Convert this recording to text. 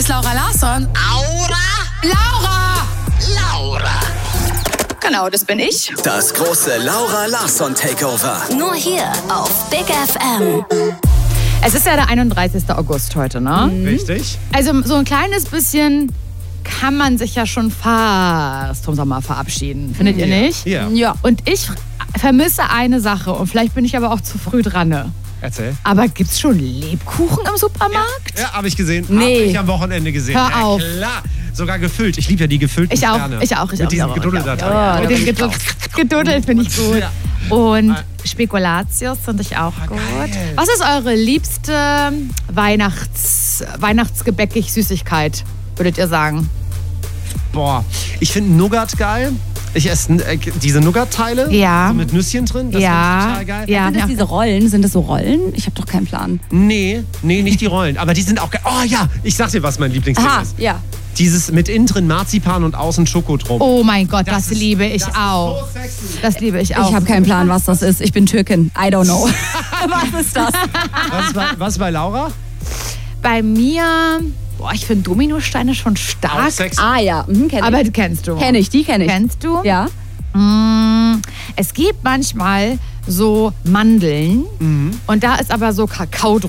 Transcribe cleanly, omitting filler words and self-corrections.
Ist Laura Larsson. Laura! Genau, das bin ich. Das große Laura Larsson Takeover. Nur hier auf Big FM. Es ist ja der 31. August heute, ne? Richtig. Also so ein kleines bisschen kann man sich ja schon fast vom Sommer verabschieden. Findet ihr nicht? Ja. Und ich vermisse eine Sache und vielleicht bin ich aber auch zu früh dran. Ne? Erzähl. Aber gibt's schon Lebkuchen im Supermarkt? Ja, habe ich gesehen. Nee. Hab ich am Wochenende gesehen. Hör ja, auf. Klar. Sogar gefüllt. Ich liebe ja die gefüllten Ich auch. Sterne. Ich Mit diesen Geduddeldateien. Ja, mit dem Geduddel finde ich gut. Ja. Und Spekulatius finde ich auch gut. geil. Was ist eure liebste Weihnachtsgebäckig-Süßigkeit, würdet ihr sagen? Boah, ich finde Nougat geil. Ich esse diese Nougat-Teile Ja. so mit Nüsschen drin. Das finde ich total geil. Ja, Sind das diese Rollen? Sind das so Rollen? Ich habe doch keinen Plan. Nee, nicht die Rollen. Aber die sind auch geil. Oh ja, ich sag dir, was mein Lieblingsding ist. ja. Dieses mit innen drin Marzipan und außen Schoko drum. Oh mein Gott, das ist- liebe ich das auch. Ist so sexy. Das liebe ich auch. Ich habe keinen Plan, was das ist. Ich bin Türkin. I don't know. Was ist das? Was bei Laura? Bei mir, ich finde Dominosteine schon Auch stark. sexy. Ah ja, kenn Aber ich. die kennst du. Die kenne ich. Kennst du? Ja. Es gibt manchmal so Mandeln und da ist aber so Kakao